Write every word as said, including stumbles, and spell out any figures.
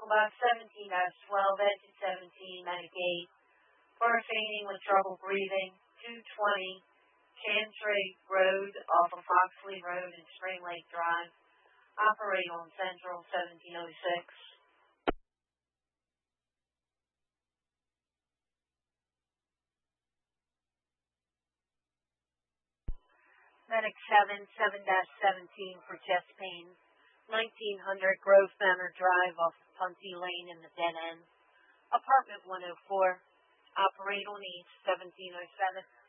Box seventeen twelve, exit seventeen, Medicaid. For fainting with trouble breathing, two twenty Chantry Road off of Foxley Road and Spring Lake Drive. Operate on Central seventeen oh six. Medic seven, seven seventeen for chest pain. nineteen hundred Grove Manor Drive off of Punty Lane in the dead end. Apartment one oh four. Operate on East seventeen oh seven.